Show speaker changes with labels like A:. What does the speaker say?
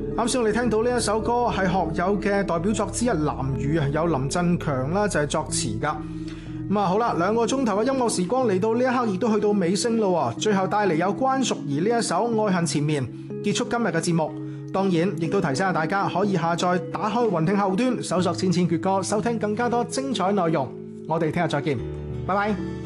A: 啱先我哋聽到呢一首歌係學友嘅代表作之一《藍雨》啊，有林振強啦就係作詞噶。咁啊好啦，2個鐘頭嘅音樂時光嚟到呢一刻亦都去到尾聲咯，最後帶嚟有關淑怡呢一首《愛恨纏綿》結束今日嘅節目。當然亦都提醒下大家可以下載打開雲聽後端搜索千千闕歌，收聽更加多精彩內容。我哋聽日再見，拜拜。